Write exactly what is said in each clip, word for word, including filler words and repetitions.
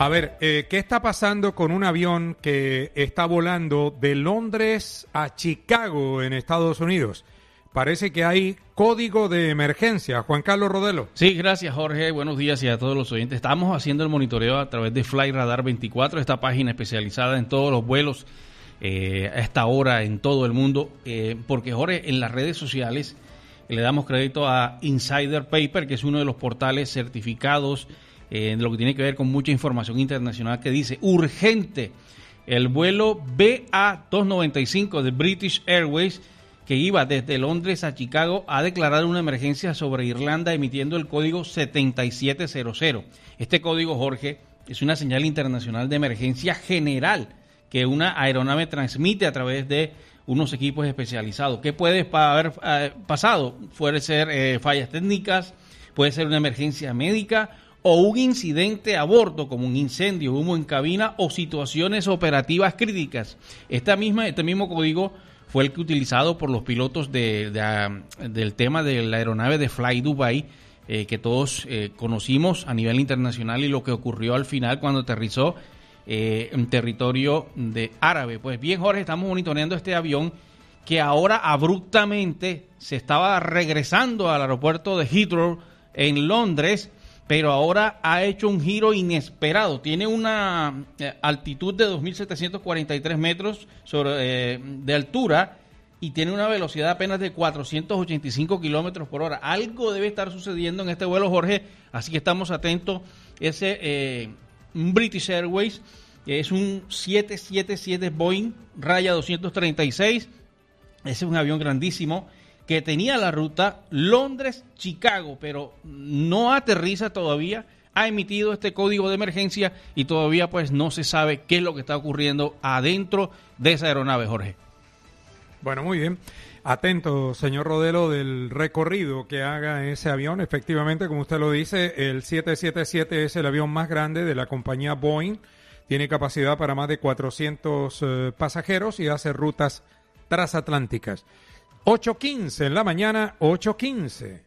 A ver, eh, ¿qué está pasando con un avión que está volando de Londres a Chicago en Estados Unidos? Parece que hay código de emergencia. Juan Carlos Rodelo. Sí, gracias Jorge. Buenos días y a todos los oyentes. Estamos haciendo el monitoreo a través de Fly Radar veinticuatro, esta página especializada en todos los vuelos eh, a esta hora en todo el mundo. Eh, porque Jorge, en las redes sociales le damos crédito a Insider Paper, que es uno de los portales certificados eh, de lo que tiene que ver con mucha información internacional, que dice urgente el vuelo B A doscientos noventa y cinco de British Airways, que iba desde Londres a Chicago, ha declarado una emergencia sobre Irlanda emitiendo el código setenta y siete cero cero. Este código, Jorge, es una señal internacional de emergencia general que una aeronave transmite a través de unos equipos especializados. ¿Qué puede haber eh, pasado? Puede ser eh, fallas técnicas, puede ser una emergencia médica o un incidente a bordo, como un incendio, humo en cabina o situaciones operativas críticas. Esta misma, este mismo código fue el que utilizado por los pilotos de, de, del tema de la aeronave de Fly Dubai, eh, que todos eh, conocimos a nivel internacional, y lo que ocurrió al final cuando aterrizó eh, en territorio de árabe. Pues bien, Jorge, estamos monitoreando este avión que ahora abruptamente se estaba regresando al aeropuerto de Heathrow en Londres, pero ahora ha hecho un giro inesperado. Tiene una eh, altitud de dos mil setecientos cuarenta y tres metros sobre, eh, de altura y tiene una velocidad apenas de cuatrocientos ochenta y cinco kilómetros por hora. Algo debe estar sucediendo en este vuelo, Jorge, así que estamos atentos. Ese eh, British Airways es un siete siete siete Boeing raya doscientos treinta y seis. Ese es un avión grandísimo que tenía la ruta Londres-Chicago, pero no aterriza todavía, ha emitido este código de emergencia y todavía pues no se sabe qué es lo que está ocurriendo adentro de esa aeronave, Jorge. Bueno, muy bien. Atento, señor Rodelo, del recorrido que haga ese avión. Efectivamente, como usted lo dice, el siete siete siete es el avión más grande de la compañía Boeing. Tiene capacidad para más de cuatrocientos eh, pasajeros y hace rutas transatlánticas. ocho quince en la mañana, ocho quince.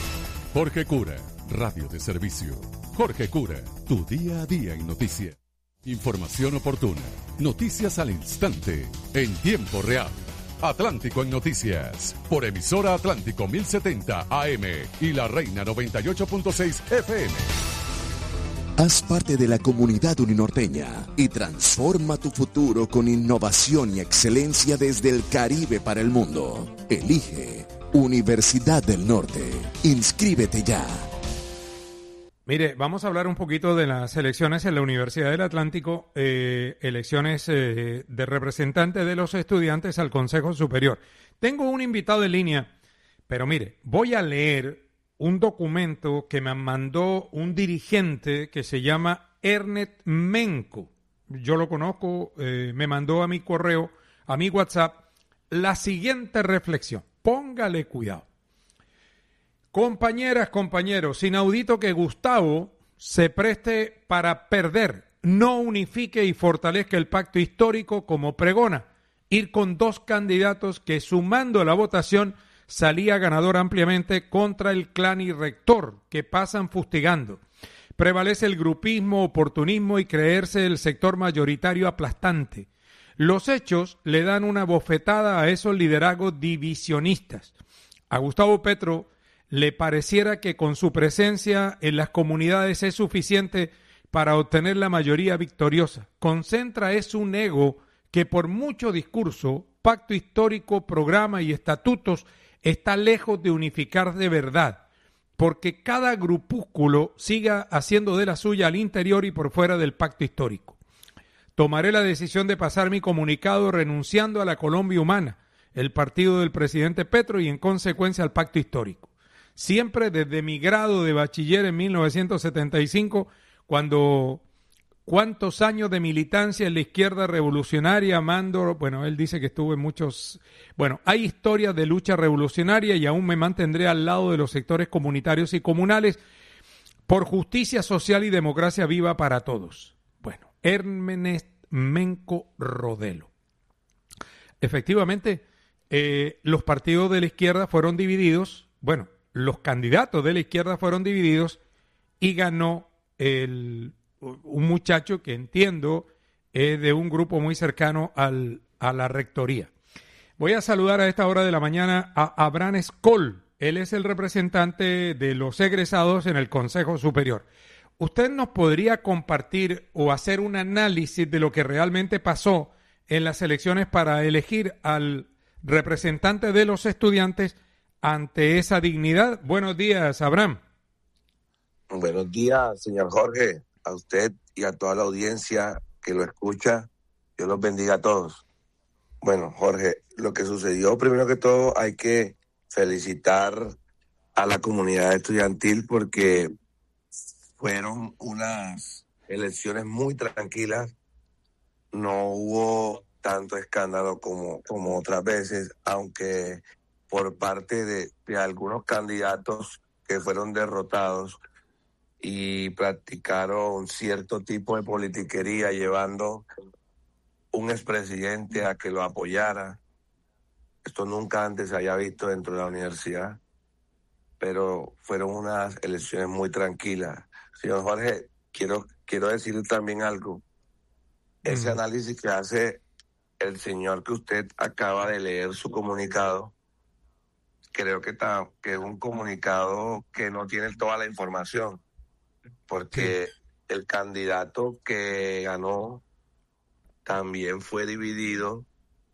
Jorge Cura, radio de servicio. Jorge Cura, tu día a día en noticias. Información oportuna, noticias al instante, en tiempo real. Atlántico en noticias, por emisora Atlántico mil setenta A M y La Reina noventa y ocho punto seis F M. Haz parte de la comunidad uninorteña y transforma tu futuro con innovación y excelencia desde el Caribe para el mundo. Elige Universidad del Norte. Inscríbete ya. Mire, vamos a hablar un poquito de las elecciones en la Universidad del Atlántico, eh, elecciones eh, de representantes de los estudiantes al Consejo Superior. Tengo un invitado en línea, pero mire, voy a leer un documento que me mandó un dirigente que se llama Ernest Menco. Yo lo conozco, eh, me mandó a mi correo, a mi WhatsApp, la siguiente reflexión. Póngale cuidado. Compañeras, compañeros, inaudito que Gustavo se preste para perder, no unifique y fortalezca el pacto histórico como pregona. Ir con dos candidatos que, sumando la votación, salía ganador ampliamente contra el clan y rector, que pasan fustigando. Prevalece el grupismo, oportunismo y creerse el sector mayoritario aplastante. Los hechos le dan una bofetada a esos liderazgos divisionistas. A Gustavo Petro le pareciera que con su presencia en las comunidades es suficiente para obtener la mayoría victoriosa. Concentra es un ego que por mucho discurso, pacto histórico, programa y estatutos está lejos de unificar de verdad, porque cada grupúsculo siga haciendo de la suya al interior y por fuera del pacto histórico. Tomaré la decisión de pasar mi comunicado renunciando a la Colombia Humana, el partido del presidente Petro, y en consecuencia al pacto histórico. Siempre desde mi grado de bachiller en mil novecientos setenta y cinco, cuando cuántos años de militancia en la izquierda revolucionaria, mando, bueno, él dice que estuvo en muchos, bueno, hay historias de lucha revolucionaria y aún me mantendré al lado de los sectores comunitarios y comunales por justicia social y democracia viva para todos. Bueno, Ernest Menco Rodelo. Efectivamente, eh, los partidos de la izquierda fueron divididos, bueno, los candidatos de la izquierda fueron divididos y ganó el un muchacho que entiendo es de un grupo muy cercano al, a la rectoría. Voy a saludar a esta hora de la mañana a Abraham Escol. Él es el representante de los egresados en el Consejo Superior. ¿Usted nos podría compartir o hacer un análisis de lo que realmente pasó en las elecciones para elegir al representante de los estudiantes ante esa dignidad? Buenos días, Abraham. Buenos días, señor Jorge, a usted y a toda la audiencia que lo escucha. Dios los bendiga a todos. Bueno, Jorge, lo que sucedió, primero que todo, hay que felicitar a la comunidad estudiantil porque fueron unas elecciones muy tranquilas. No hubo tanto escándalo como, como otras veces, aunque por parte de, de algunos candidatos que fueron derrotados y practicaron cierto tipo de politiquería llevando un expresidente a que lo apoyara. Esto nunca antes se había visto dentro de la universidad, pero fueron unas elecciones muy tranquilas. Señor Jorge, quiero, quiero decirle también algo. Ese análisis que hace el señor que usted acaba de leer su comunicado, creo que, está, que es un comunicado que no tiene toda la información, porque sí. El candidato que ganó también fue dividido,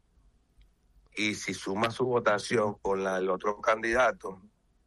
y si suma su votación con la del otro candidato,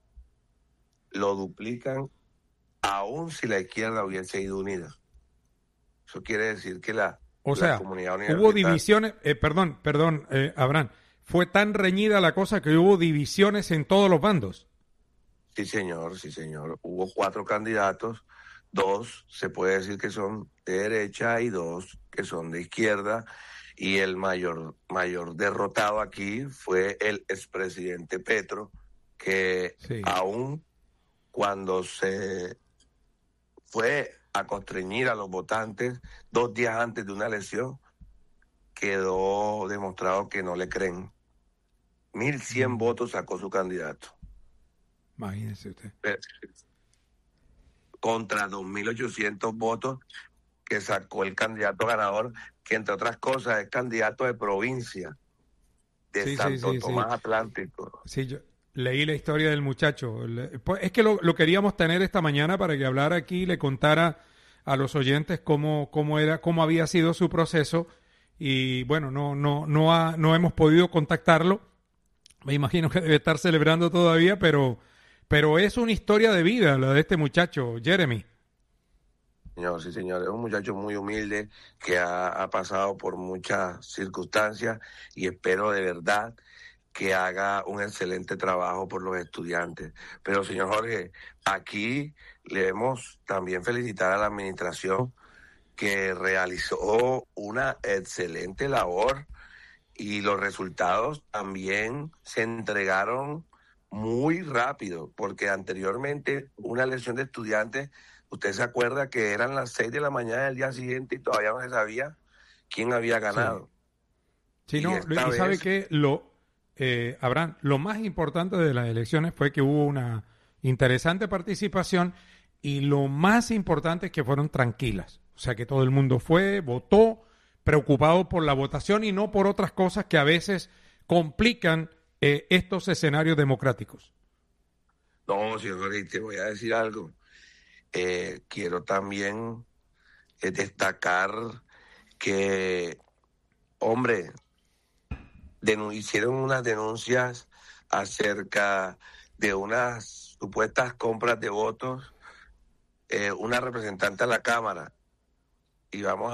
lo duplican aún si la izquierda hubiese ido unida. Eso quiere decir que la O sea, hubo divisiones, eh, perdón, perdón, eh, Abraham, fue tan reñida la cosa que hubo divisiones en todos los bandos. Sí, señor, sí, señor. Hubo cuatro candidatos, dos se puede decir que son de derecha y dos que son de izquierda, y el mayor, mayor derrotado aquí fue el expresidente Petro, que sí. Aún cuando se fue a constreñir a los votantes dos días antes de una elección, quedó demostrado que no le creen. mil cien mm. votos sacó su candidato. Imagínese usted. Contra dos mil ochocientos votos que sacó el candidato ganador, que entre otras cosas es candidato de provincia, de sí, Santo sí, sí, Tomás sí. Atlántico. Sí, yo leí la historia del muchacho. Es que lo, lo queríamos tener esta mañana para que hablara aquí y le contara a los oyentes cómo, cómo era, cómo había sido su proceso. Y bueno, no, no, no, ha, no hemos podido contactarlo. Me imagino que debe estar celebrando todavía, pero, pero es una historia de vida la de este muchacho, Jeremy. Señor, sí, señor, es un muchacho muy humilde que ha, ha pasado por muchas circunstancias y espero de verdad que haga un excelente trabajo por los estudiantes. Pero, señor Jorge, aquí le debemos también felicitar a la administración que realizó una excelente labor y los resultados también se entregaron muy rápido, porque anteriormente una elección de estudiantes, usted se acuerda que eran las seis de la mañana del día siguiente y todavía no se sabía quién había ganado. Sí, sí, no, y, y sabe vez... que lo... Eh, Abraham, lo más importante de las elecciones fue que hubo una interesante participación y lo más importante es que fueron tranquilas. O sea, que todo el mundo fue, votó, preocupado por la votación y no por otras cosas que a veces complican eh, estos escenarios democráticos. No, señor, te voy a decir algo. Eh, quiero también eh, destacar que, hombre, denun- hicieron unas denuncias acerca de unas supuestas compras de votos, eh, una representante a la Cámara, y vamos